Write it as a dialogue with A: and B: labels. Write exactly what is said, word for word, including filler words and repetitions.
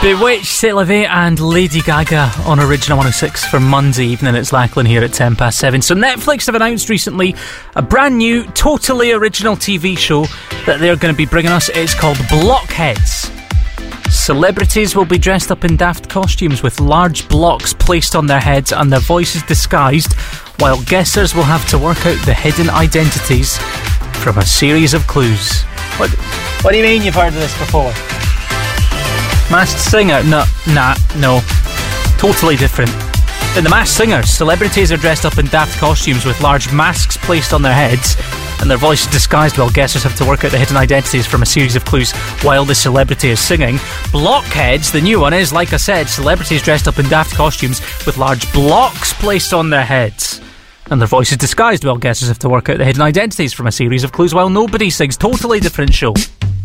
A: Bewitched, C'est La Vie and Lady Gaga on Original one oh six for Monday evening. It's Lachlan here at ten past seven. So Netflix have announced recently a brand new, totally original T V show that they're going to be bringing us. It's called Blockheads. Celebrities will be dressed up in daft costumes with large blocks placed on their heads and their voices disguised, while guessers will have to work out the hidden identities from a series of clues. What, what do you mean you've heard of this before? Masked Singer? No, nah, no. Totally different. In The Masked Singer, celebrities are dressed up in daft costumes with large masks placed on their heads and their voices disguised while guessers have to work out the hidden identities from a series of clues while the celebrity is singing. Blockheads, the new one, is, like I said, celebrities dressed up in daft costumes with large blocks placed on their heads and their voices disguised while guessers have to work out the hidden identities from a series of clues while nobody sings. Totally different show.